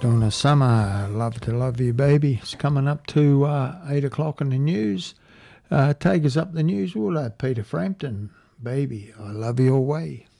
Donna Summer, Love to Love You Baby. It's coming up to 8 o'clock in the news. Take us up the news. We'll have Peter Frampton, Baby, I Love Your Way.